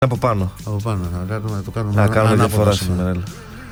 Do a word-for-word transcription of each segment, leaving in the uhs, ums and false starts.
Από πάνω. Από πάνω, να κάνουμε, να το κάνουμε. Να κάνουμε διαφορά σήμερα. Ε,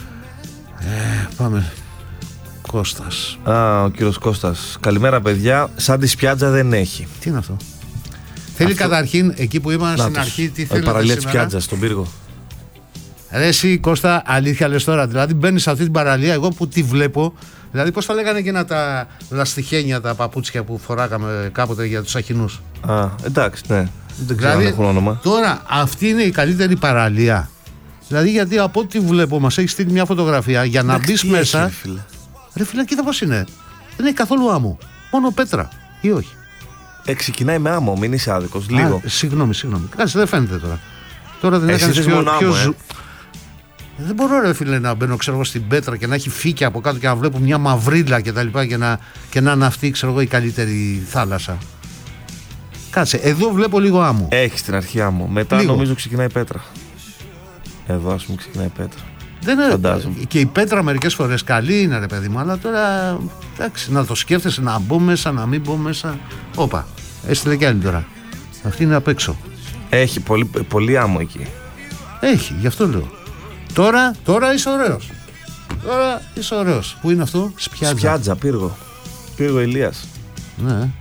πάμε. Κώστας. Α, ο κύριος Κώστας. Καλημέρα, παιδιά. Σαν τη Σπιάτζα δεν έχει. Τι είναι αυτό? Θέλει αυτό... καταρχήν, εκεί που ήμασταν στην Νάτος. αρχή, τι θέλει. Η παραλία της Σπιάτζας, στον πύργο. Ρε εσύ Κώστα, αλήθεια λες τώρα? Δηλαδή μπαίνεις σε αυτή την παραλία, εγώ που τη βλέπω. Δηλαδή πώς τα λέγανε εκείνα τα λαστιχένια, τα παπούτσια που φοράγαμε κάποτε για τους Αχινούς. Α, εντάξει, ναι. Δεν ξέρω δηλαδή, αν έχουν όνομα. Τώρα αυτή είναι η καλύτερη παραλία. Δηλαδή γιατί από ό,τι βλέπω μας έχει στείλει μια φωτογραφία για να μπεις μέσα. Έχει, φίλε. Ρε φίλε, κοίτα πώς είναι. Δεν έχει καθόλου άμμο. Μόνο πέτρα ή όχι? Ε, ξεκινάει με άμμο, μην είσαι άδικος. Λίγο. Α, συγγνώμη, συγγνώμη. Κάτσε, δεν φαίνεται τώρα. Τώρα δεν έκανες πιο, μόνο πιο άμμο, ζου... ε. Δεν μπορώ, ρε φίλε, να μπαίνω ξέρω, στην πέτρα και να έχει φύκια από κάτω και να βλέπω μια μαυρίλα και τα λοιπά και να, και να είναι αυτή ξέρω, εγώ, η καλύτερη θάλασσα. Κάτσε, εδώ βλέπω λίγο άμμο. Έχει στην αρχή άμμο. Μετά λίγο. Νομίζω ξεκινάει πέτρα. Εδώ ας πούμε ξεκινάει πέτρα. Δεν είναι, φαντάζομαι. και η πέτρα μερικές φορές καλή είναι, ρε παιδί μου, αλλά τώρα εντάξει, να το σκέφτεσαι να μπω μέσα, να μην μπω μέσα. Όπα, έστειλε κι άλλη τώρα. Αυτή είναι απ' έξω. Έχει πολύ, πολύ άμμο εκεί. Έχει, γι' αυτό λέω. Τώρα, τώρα είσαι ωραίος. Τώρα είσαι ωραίος. Πού είναι αυτό? Σπιάτζα. Σπιάτζα, πύργο. Πύργο Ηλίας. Ναι.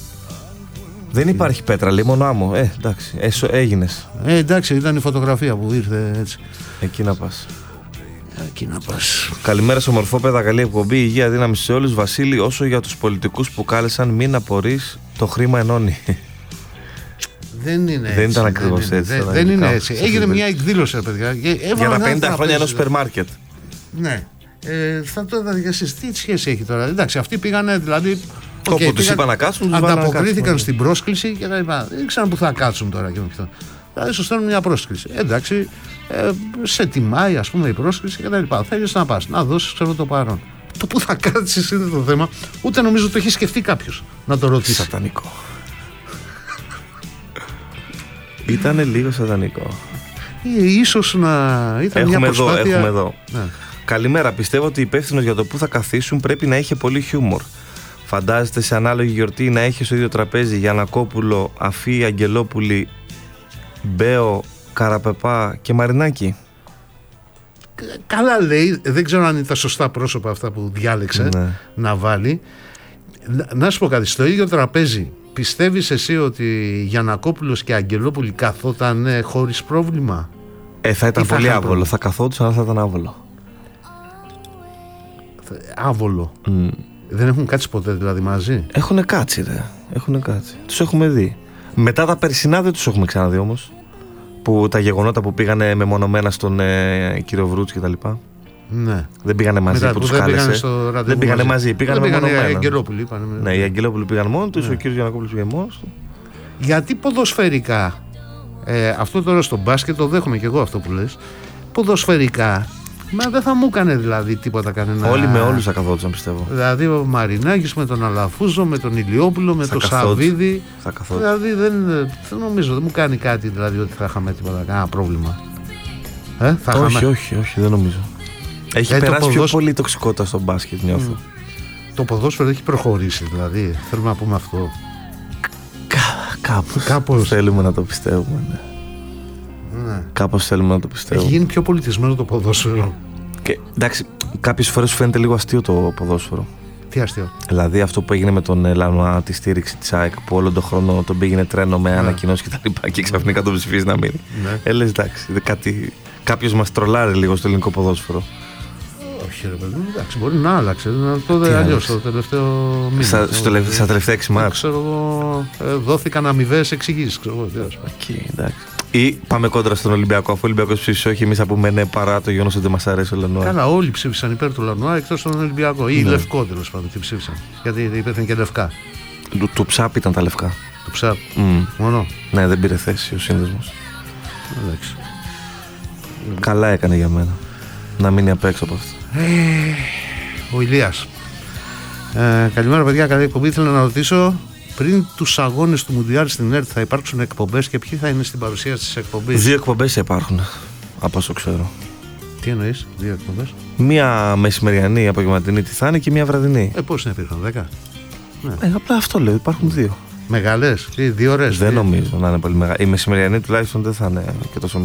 Δεν υπάρχει πέτρα, λέει μόνο άμμο. Ε, εντάξει, έσω, έγινες. Ε, εντάξει, ήταν η φωτογραφία που ήρθε έτσι. Εκεί να πας. Εκεί να πας. Καλημέρα σε ομορφόπεδα, καλή εκπομπή, υγεία, δύναμη σε όλους. Βασίλη, όσο για τους πολιτικούς που κάλεσαν, μην απορείς, το χρήμα ενώνει. Δεν είναι δεν έτσι. ήταν ακριβώς δεν έτσι. Είναι, τώρα, δεν είναι ειδικά, έτσι. Έγινε μια εκδήλωση, ρε παιδιά. Για τα πενήντα χρόνια ενός σούπερ μάρκετ. Ναι. Ε, θα το είδα για εσείς. Τι σχέση έχει τώρα? Εντάξει, αυτοί πήγανε δηλαδή. Όπου okay, τους είπαν να κάτσουν, τους ανταποκρίθηκαν κάτσουν, στην πρόσκληση και τα λοιπά. Δεν ξέραν που θα κάτσουν τώρα και με αυτό. Δηλαδή σου στέλνουν μια πρόσκληση. Εντάξει, ε, σε τιμάει ας πούμε η πρόσκληση και τα λοιπά. Θέλεις να πας, να δώσεις ξέρω το παρόν. Το που θα κάτσεις είναι το θέμα. Ούτε νομίζω το έχει σκεφτεί κάποιος να το ρωτήσει. Σατανικό. Ήτανε λίγο σατανικό. Ε, ίσως να ήταν έχουμε μια προσπάθεια. Εδώ, έχουμε εδώ. Ναι. Καλημέρα. Πιστεύω ότι υπεύθυνος για το που θα καθίσουν πρέπει να έχει πολύ χιούμορ. Φαντάζεστε σε ανάλογη γιορτή να έχει στο ίδιο τραπέζι Γιαννακόπουλο, Αφή, Αγγελόπουλη, Μπέο, Καραπεπά και Μαρινάκη. Καλά λέει, δεν ξέρω αν είναι τα σωστά πρόσωπα αυτά που διάλεξε ναι. να βάλει. Να, να σου πω κάτι, στο ίδιο τραπέζι πιστεύεις εσύ ότι Γιαννακόπουλος και Αγγελόπουλη καθόταν ε, χωρίς πρόβλημα? Ε, θα ήταν πολύ άβολο, πρόβλημα. Θα καθόντουσαν αλλά θα ήταν άβολο. Άβολο. Mm. Δεν έχουν κάτσει ποτέ δηλαδή μαζί? Έχουνε κάτσει ρε, έχουνε κάτσει. Τους έχουμε δει. Μετά τα περσινά δεν τους έχουμε ξαναδεί όμως. Που τα γεγονότα που πήγανε μεμονωμένα στον ε, κύριο Βρούτς και τα λοιπά. Ναι. Δεν πήγανε μαζί. Μετά, που, που τους δεν κάλεσε. πήγανε στο δεν πήγανε μαζί, μαζί. Πήγανε μεμονωμένα. Οι Αγγελόπουλοι είπαν. Ναι, οι Αγγελόπουλοι πήγαν μόνοι τους, ναι. ο κύριος Γιαννακόπουλος πήγε μόνος του. Γιατί ποδοσφαιρικά, ε, αυτό τώρα στο μπάσκετ το δέχομαι και εγώ αυτό που λες, ποδοσφαιρικά, μα δεν θα μου έκανε δηλαδή τίποτα κανένα. Όλοι με όλους θα καθόντουσαν πιστεύω. Δηλαδή ο Μαρινάκης με τον Αλαφούζο, με τον Ηλιόπουλο, με τον Σαββίδη. Θα καθόντουσαν. Δηλαδή δεν, δεν νομίζω, δεν μου κάνει κάτι δηλαδή ότι θα είχαμε τίποτα, κανένα πρόβλημα. Ε, θα όχι, είχαμε... όχι, όχι, δεν νομίζω. Έχει ε, περάσει ποδόσ... πιο πολύ τοξικότητα στο μπάσκετ, νιώθω. Mm. Το ποδόσφαιρο έχει προχωρήσει, δηλαδή. Θέλουμε να πούμε αυτό. Κα, κάπως. κάπως. Θέλουμε να το πιστεύουμε, ναι. ναι. Κάπως θέλουμε να το πιστεύουμε. Έχει γίνει πιο πολιτισμένο το ποδόσφαιρο. Και, εντάξει, κάποιες φορές σου φαίνεται λίγο αστείο το ποδόσφαιρο. Τι αστείο? Δηλαδή αυτό που έγινε με τον Λανουά, τη στήριξη της ΑΕΚ, που όλο τον χρόνο τον πήγαινε τρένο με ναι. ανακοινώσεις και τα λοιπά και ξαφνικά τον ψηφίζει να μείνει. Ναι. Ε, λες, εντάξει, κάτι... κάποιος μας τρολάρει λίγο στο ελληνικό ποδόσφαιρο. Όχι ρε παιδί, εντάξει, μπορεί να άλλαξε. Να το δε αλλιώς το τελευταίο μήνα. Στα, στο, ε, στα τελευταία έξι μάτς. Ξέρω εγώ, ε, δόθηκαν αμοιβαίες εξηγήσεις. Εκεί, εντάξει. Ή πάμε κόντρα στον Ολυμπιακό. Αφού ο Ολυμπιακός ψήφισε όχι, εμείς θα πούμε ναι παρά το γεγονός ότι δεν μας αρέσει ο Λανουά. Καλά, όλοι ψήφισαν υπέρ του Λανουά εκτός τον Ολυμπιακό. Ή ναι. λευκό τέλος πάντων τι ψήφισαν. Γιατί υπήρχαν και λευκά. Του, του ψάπ ήταν τα λευκά. Του ψάπ. Mm. Μόνο. Ναι, δεν πήρε θέση ο σύνδεσμος. Εντάξει. Καλά έκανε για μένα. Να μείνει απ' έξω από αυτό. Ε, ο Ηλίας. Ε, καλημέρα παιδιά, καλή εκπομπή. Ήθελα να ρωτήσω, πριν τους αγώνες του Μουντιάλ στην ΕΡΤ θα υπάρξουν εκπομπές και ποιοι θα είναι στην παρουσίαση της εκπομπής? Δύο εκπομπές υπάρχουν, από όσο ξέρω. Τι εννοείς, δύο εκπομπές? Μία μεσημεριανή απογευματινή τι θα είναι και μία βραδινή. Ε, πώς είναι, υπήρχαν δέκα? Ναι. Ε, απλά αυτό λέω, υπάρχουν δύο. Μεγάλες ή δύο ώρες? Δεν δύο. νομίζω να είναι πολύ μεγάλη. Η μεσημεριανή τουλάχιστον δεν θα είναι και τόσο